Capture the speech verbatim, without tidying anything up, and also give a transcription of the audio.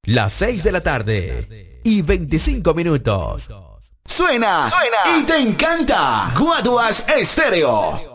Las seis de la tarde y veinticinco minutos. Suena, Suena y te encanta. Guaduas Estéreo.